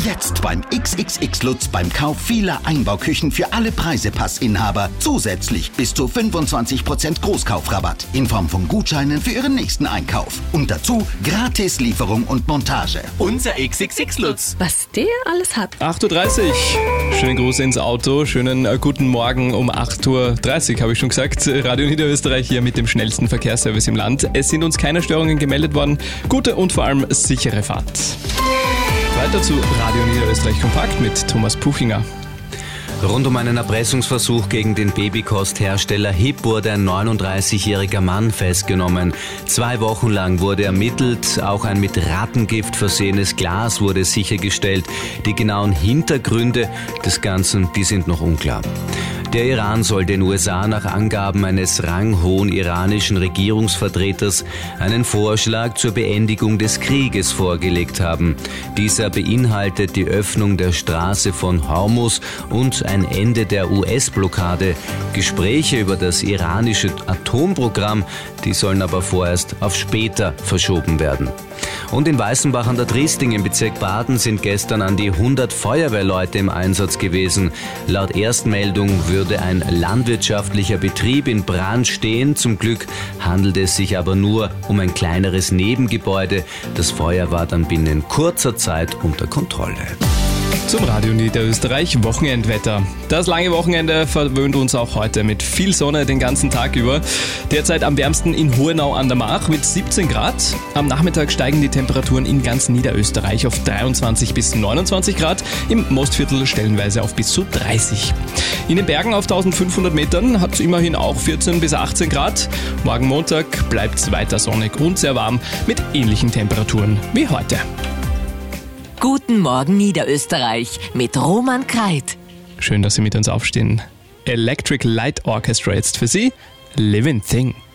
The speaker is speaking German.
Jetzt beim XXX Lutz beim Kauf vieler Einbauküchen für alle Preisepassinhaber zusätzlich bis zu 25% Großkaufrabatt in Form von Gutscheinen für Ihren nächsten Einkauf. Und dazu gratis Lieferung und Montage. Unser XXX Lutz. Was der alles hat. 8.30 Uhr. Schönen Gruß ins Auto. Schönen guten Morgen um 8.30 Uhr, habe ich schon gesagt. Radio Niederösterreich hier mit dem schnellsten Verkehrsservice im Land. Es sind uns keine Störungen gemeldet worden. Gute und vor allem sichere Fahrt. Weiter zu Radio Niederösterreich Kompakt mit Thomas Puchinger. Rund um einen Erpressungsversuch gegen den Babykosthersteller HIP wurde ein 39-jähriger Mann festgenommen. 2 Wochen lang wurde ermittelt, auch ein mit Rattengift versehenes Glas wurde sichergestellt. Die genauen Hintergründe des Ganzen, die sind noch unklar. Der Iran soll den USA nach Angaben eines ranghohen iranischen Regierungsvertreters einen Vorschlag zur Beendigung des Krieges vorgelegt haben. Dieser beinhaltet die Öffnung der Straße von Hormuz und ein Ende der US-Blockade. Gespräche über das iranische Atomprogramm, die sollen aber vorerst auf später verschoben werden. Und in Weißenbach an der Triesting im Bezirk Baden sind gestern an die 100 Feuerwehrleute im Einsatz gewesen. Laut Erstmeldung würde ein landwirtschaftlicher Betrieb in Brand stehen. Zum Glück handelt es sich aber nur um ein kleineres Nebengebäude. Das Feuer war dann binnen kurzer Zeit unter Kontrolle. Zum Radio Niederösterreich Wochenendwetter. Das lange Wochenende verwöhnt uns auch heute mit viel Sonne den ganzen Tag über. Derzeit am wärmsten in Hohenau an der Mach mit 17 Grad. Am Nachmittag steigen die Temperaturen in ganz Niederösterreich auf 23 bis 29 Grad. Im Mostviertel stellenweise auf bis zu 30. In den Bergen auf 1500 Metern hat es immerhin auch 14 bis 18 Grad. Morgen Montag bleibt es weiter sonnig und sehr warm mit ähnlichen Temperaturen wie heute. Guten Morgen Niederösterreich mit Roman Kreit. Schön, dass Sie mit uns aufstehen. Electric Light Orchestra jetzt für Sie. Living Thing.